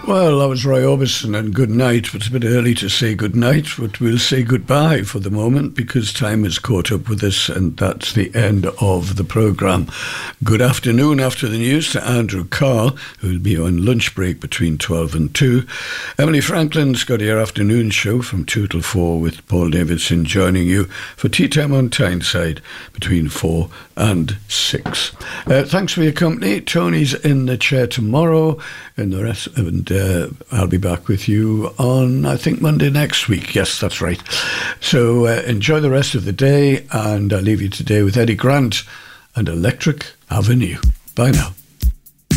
Well, that was Roy Orbison and good night. It's a bit early to say good night, but we'll say goodbye for the moment because time has caught up with us and that's the end of the programme. Good afternoon after the news to Andrew Carl, who will be on lunch break between 12 and 2. Emily Franklin's got your afternoon show from 2 till 4 with Paul Davidson joining you for Tea Time on Tyneside between 4 and 6. Thanks for your company. Tony's in the chair tomorrow and the rest, and I'll be back with you on, I think, Monday next week. Yes, that's right. So enjoy the rest of the day, and I'll leave you today with Eddie Grant and Electric Avenue. Bye now.